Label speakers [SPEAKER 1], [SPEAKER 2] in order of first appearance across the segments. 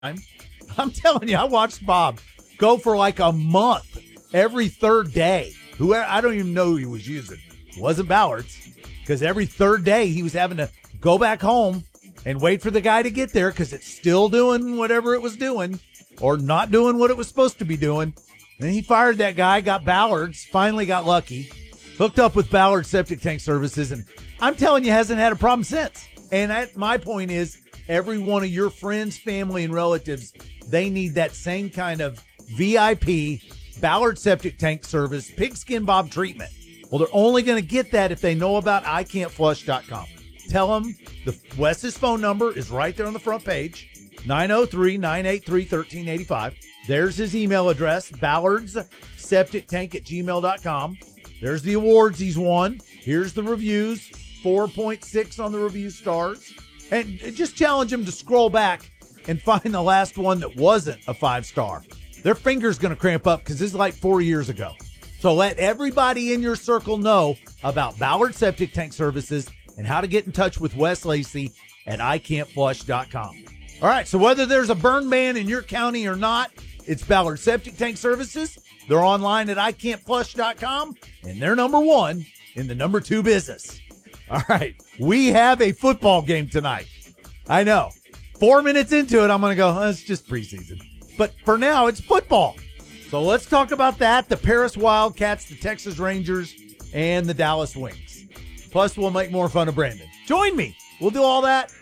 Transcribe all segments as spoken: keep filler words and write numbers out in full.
[SPEAKER 1] I'm, I'm telling you, I watched Bob go for like a month every third day. Who I don't even know who he was using. It wasn't Ballard's, because every third day he was having to go back home and wait for the guy to get there because it's still doing whatever it was doing or not doing what it was supposed to be doing. And then he fired that guy, got Ballard's, finally got lucky, hooked up with Ballard Septic Tank Services, and I'm telling you, hasn't had a problem since. And I, my point is, every one of your friends, family, and relatives, they need that same kind of V I P Ballard Septic Tank Service, Pigskin Bob treatment. Well, they're only going to get that if they know about I can't flush dot com. Tell them the Wes's phone number is right there on the front page, nine oh three, nine eight three, one three eight five. There's his email address, ballards septic tank at gmail dot com. There's the awards he's won. Here's the reviews, four point six on the review stars. And just challenge him to scroll back and find the last one that wasn't a five-star. Their finger's going to cramp up because this is like four years ago. So let everybody in your circle know about Ballard Septic Tank Services and how to get in touch with Wes Lacey at I can't flush dot com. All right, so whether there's a burn ban in your county or not, it's Ballard Septic Tank Services. They're online at I can't flush dot com, and they're number one in the number two business. All right, we have a football game tonight. I know. Four minutes into it, I'm going to go, oh, it's just preseason. But for now, it's football. So let's talk about that. The Paris Wildcats, the Texas Rangers, and the Dallas Wings. Plus, we'll make more fun of Brandon. Join me. We'll do all that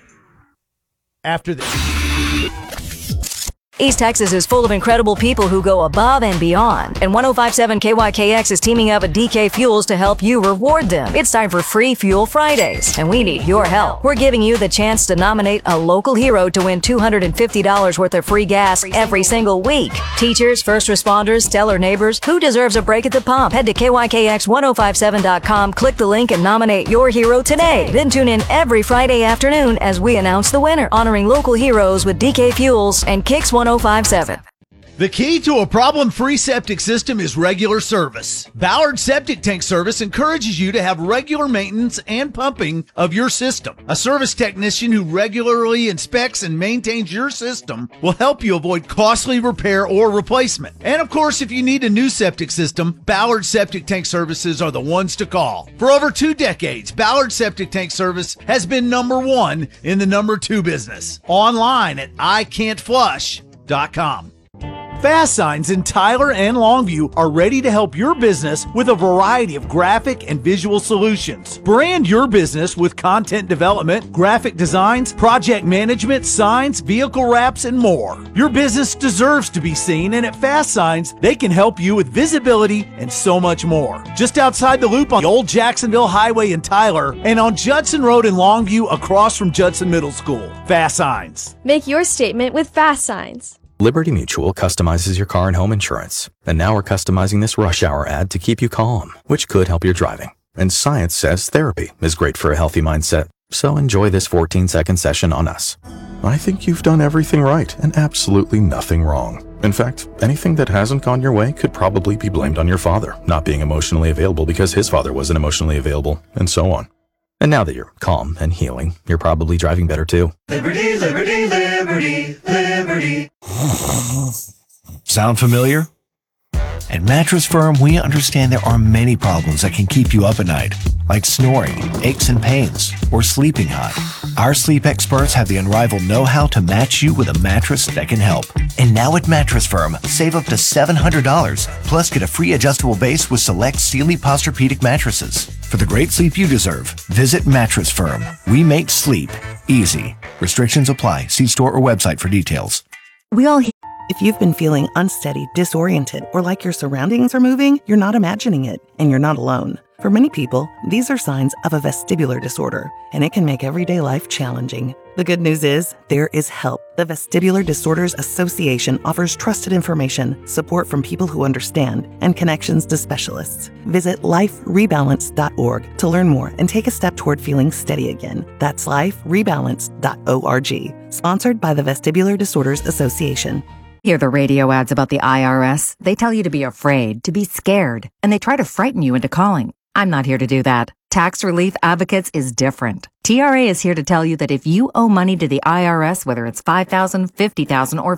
[SPEAKER 1] after this.
[SPEAKER 2] East Texas is full of incredible people who go above and beyond. And one oh five point seven K Y K X is teaming up with D K Fuels to help you reward them. It's time for Free Fuel Fridays, and we need your help. We're giving you the chance to nominate a local hero to win two hundred fifty dollars worth of free gas every single week. Teachers, first responders, stellar neighbors, who deserves a break at the pump? Head to K Y K X ten fifty-seven dot com, click the link, and nominate your hero today. Then tune in every Friday afternoon as we announce the winner, honoring local heroes with D K Fuels and Kicks ten fifty-seven.
[SPEAKER 1] The key to a problem-free septic system is regular service. Ballard Septic Tank Service encourages you to have regular maintenance and pumping of your system. A service technician who regularly inspects and maintains your system will help you avoid costly repair or replacement. And of course, if you need a new septic system, Ballard Septic Tank Services are the ones to call. For over two decades, Ballard Septic Tank Service has been number one in the number two business. Online at I can't flush dot com. Fast Signs in Tyler and Longview are ready to help your business with a variety of graphic and visual solutions. Brand your business with content development, graphic designs, project management, signs, vehicle wraps, and more. Your business deserves to be seen, and at Fast Signs, they can help you with visibility and so much more. Just outside the loop on the Old Jacksonville Highway in Tyler and on Judson Road in Longview across from Judson Middle School. Fast Signs.
[SPEAKER 3] Make your statement with Fast Signs.
[SPEAKER 4] Liberty Mutual customizes your car and home insurance. And now we're customizing this rush hour ad to keep you calm, which could help your driving. And science says therapy is great for a healthy mindset. So enjoy this fourteen second session on us. I think you've done everything right and absolutely nothing wrong. In fact, anything that hasn't gone your way could probably be blamed on your father not being emotionally available because his father wasn't emotionally available, and so on. And now that you're calm and healing, you're probably driving better too.
[SPEAKER 5] Liberty, liberty, liberty, liberty.
[SPEAKER 6] Sound familiar? At Mattress Firm, we understand there are many problems that can keep you up at night, like snoring, aches and pains, or sleeping hot. Our sleep experts have the unrivaled know-how to match you with a mattress that can help. And now at Mattress Firm, save up to seven hundred dollars, plus get a free adjustable base with select Sealy Posturepedic mattresses. For the great sleep you deserve, visit Mattress Firm. We make sleep easy. Restrictions apply. See store or website for details.
[SPEAKER 7] We all he- If you've been feeling unsteady, disoriented, or like your surroundings are moving, you're not imagining it, and you're not alone. For many people, these are signs of a vestibular disorder, and it can make everyday life challenging. The good news is, there is help. The Vestibular Disorders Association offers trusted information, support from people who understand, and connections to specialists. Visit life rebalance dot org to learn more and take a step toward feeling steady again. That's life rebalance dot org. Sponsored by the Vestibular Disorders Association.
[SPEAKER 8] Hear the radio ads about the I R S? They tell you to be afraid, to be scared, and they try to frighten you into calling. I'm not here to do that. Tax Relief Advocates is different. T R A is here to tell you that if you owe money to the I R S, whether it's five thousand dollars, fifty thousand dollars, or